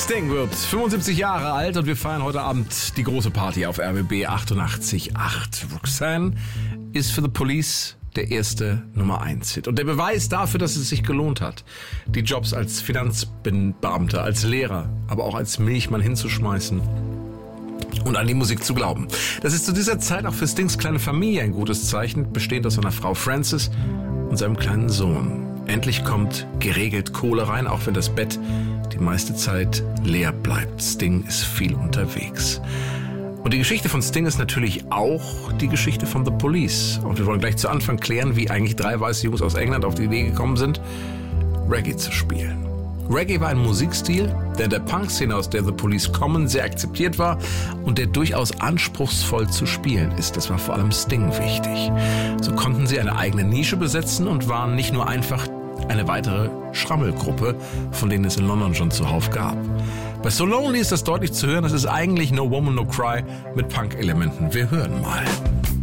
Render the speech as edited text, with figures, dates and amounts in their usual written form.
Sting wird 75 Jahre alt und wir feiern heute Abend die große Party auf RBB 88.8. Roxanne ist für The Police der erste Nummer 1 Hit. Und der Beweis dafür, dass es sich gelohnt hat, die Jobs als Finanzbeamter, als Lehrer, aber auch als Milchmann hinzuschmeißen und an die Musik zu glauben. Das ist zu dieser Zeit auch für Stings kleine Familie ein gutes Zeichen, bestehend aus seiner Frau Frances und seinem kleinen Sohn. Endlich kommt geregelt Kohle rein, auch wenn das Bett die meiste Zeit leer bleibt. Sting ist viel unterwegs. Und die Geschichte von Sting ist natürlich auch die Geschichte von The Police. Und wir wollen gleich zu Anfang klären, wie eigentlich 3 weiße Jungs aus England auf die Idee gekommen sind, Reggae zu spielen. Reggae war ein Musikstil, der in der Punk-Szene, aus der The Police kommen, sehr akzeptiert war und der durchaus anspruchsvoll zu spielen ist. Das war vor allem Sting wichtig. So konnten sie eine eigene Nische besetzen und waren nicht nur einfach eine weitere Schrammelgruppe, von denen es in London schon zuhauf gab. Bei So Lonely ist das deutlich zu hören, das ist eigentlich No Woman No Cry mit Punk-Elementen. Wir hören mal.